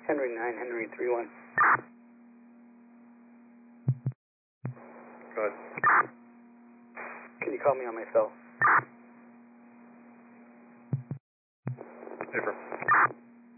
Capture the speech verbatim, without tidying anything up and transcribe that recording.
Henry nine, Henry three one. Go ahead. Can you call me on my cell? Paper.